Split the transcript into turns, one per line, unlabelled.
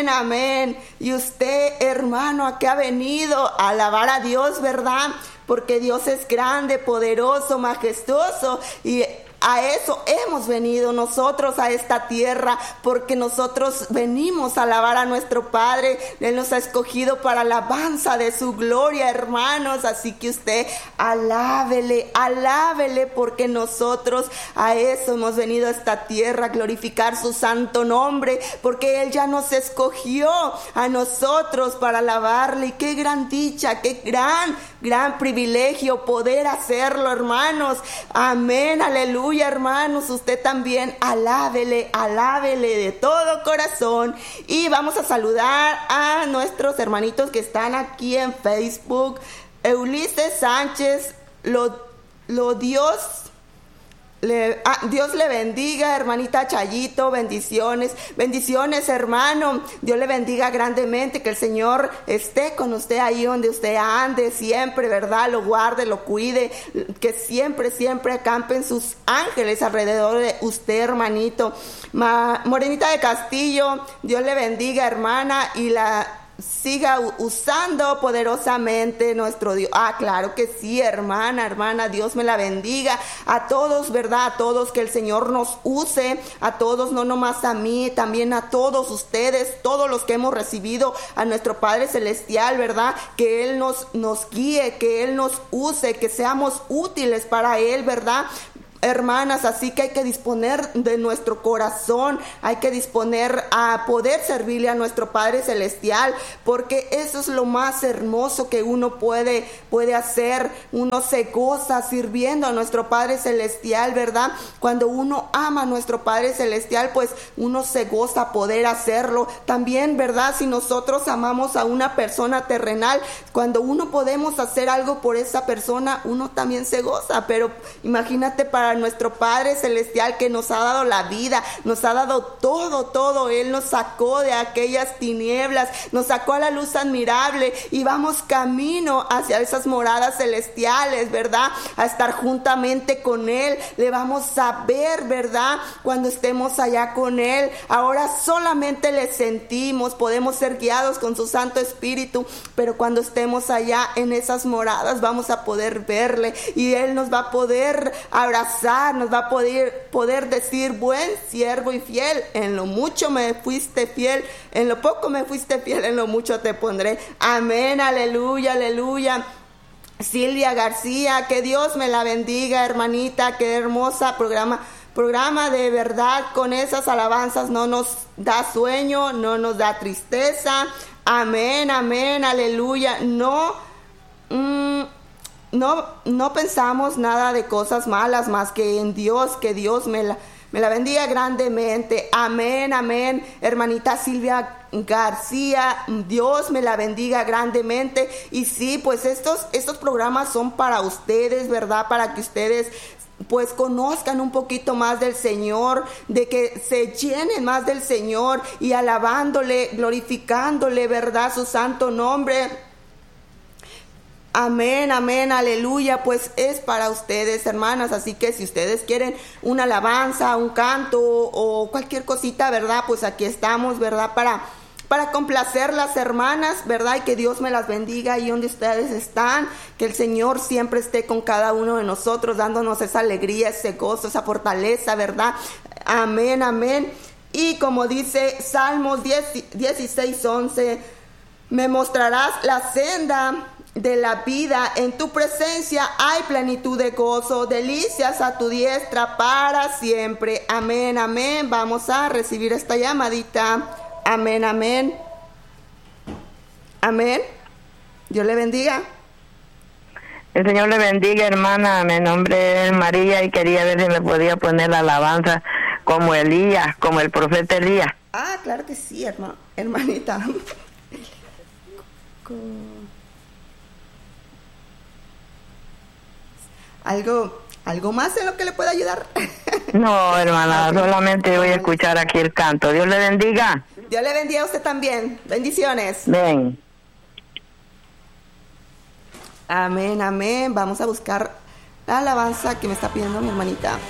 Amén, amén. Y usted, hermano, ¿a qué ha venido? A alabar a Dios, ¿verdad? Porque Dios es grande, poderoso, majestuoso, y a eso hemos venido nosotros a esta tierra, porque nosotros venimos a alabar a nuestro Padre. Él nos ha escogido para alabanza de su gloria, hermanos. Así que usted alábele, alábele, porque nosotros a eso hemos venido a esta tierra, a glorificar su santo nombre, porque Él ya nos escogió a nosotros para alabarle. Y qué gran dicha, qué gran privilegio poder hacerlo, hermanos. Amén, aleluya, hermanos. Usted también alábele, alábele de todo corazón. Y vamos a saludar a nuestros hermanitos que están aquí en Facebook. Ulises Sánchez, Dios le bendiga, hermanita Chayito, bendiciones, bendiciones, hermano. Dios le bendiga grandemente, que el Señor esté con usted ahí donde usted ande siempre, ¿verdad? Lo guarde, lo cuide, que siempre acampen sus ángeles alrededor de usted, hermanito. Morenita de Castillo, Dios le bendiga, hermana, y la siga usando poderosamente nuestro Dios. Claro que sí, hermana, Dios me la bendiga. A todos, ¿verdad? A todos, que el Señor nos use, a todos, no nomás a mí, también a todos ustedes, todos los que hemos recibido a nuestro Padre Celestial, ¿verdad? Que Él nos guíe, que Él nos use, que seamos útiles para Él, ¿verdad? Hermanas, así que hay que disponer de nuestro corazón, hay que disponer a poder servirle a nuestro Padre Celestial, porque eso es lo más hermoso que uno puede hacer. Uno se goza sirviendo a nuestro Padre Celestial, ¿verdad? Cuando uno ama a nuestro Padre Celestial, pues uno se goza poder hacerlo. También, ¿verdad? Si nosotros amamos a una persona terrenal, cuando uno podemos hacer algo por esa persona, uno también se goza. Pero imagínate para nuestro Padre Celestial, que nos ha dado la vida, nos ha dado todo. Él nos sacó de aquellas tinieblas, nos sacó a la luz admirable, y vamos camino hacia esas moradas celestiales, ¿verdad? A estar juntamente con Él. Le vamos a ver, ¿verdad? Cuando estemos allá con Él. Ahora solamente le sentimos, podemos ser guiados con su Santo Espíritu, pero cuando estemos allá en esas moradas vamos a poder verle, y Él nos va a poder abrazar, nos va a poder decir: buen siervo y fiel, en lo mucho me fuiste fiel, en lo poco me fuiste fiel, en lo mucho te pondré. Amén, aleluya, aleluya. Silvia García, que Dios me la bendiga, hermanita, qué hermosa programa de verdad. Con esas alabanzas no nos da sueño, no nos da tristeza. Amén, amén, aleluya. No pensamos nada de cosas malas más que en Dios. Que Dios me la bendiga grandemente. Amén, amén. Hermanita Silvia García, Dios me la bendiga grandemente. Y sí, pues estos programas son para ustedes, ¿verdad? Para que ustedes pues conozcan un poquito más del Señor, de que se llenen más del Señor, y alabándole, glorificándole, ¿verdad? Su santo nombre. Amén, amén, aleluya. Pues es para ustedes, hermanas. Así que si ustedes quieren una alabanza, un canto o cualquier cosita, ¿verdad? Pues aquí estamos, ¿verdad? Para complacer las hermanas, ¿verdad? Y que Dios me las bendiga ahí donde ustedes están. Que el Señor siempre esté con cada uno de nosotros, dándonos esa alegría, ese gozo, esa fortaleza, ¿verdad? Amén, amén. Y como dice Salmos 16:11, me mostrarás la senda de la vida, en tu presencia hay plenitud de gozo, delicias a tu diestra para siempre. Amén, amén. Vamos a recibir esta llamadita. Amén, amén. Amén. Dios le bendiga.
El Señor le bendiga, hermana. Mi nombre es María y quería ver si me podía poner la alabanza como Elías, como el profeta Elías.
Claro que sí, hermanita. ¿Algo más en lo que le pueda ayudar?
No, hermana, solamente voy a escuchar aquí el canto. Dios le bendiga.
Dios le bendiga a usted también. Bendiciones.
Ven.
Amén, amén. Vamos a buscar la alabanza que me está pidiendo mi hermanita.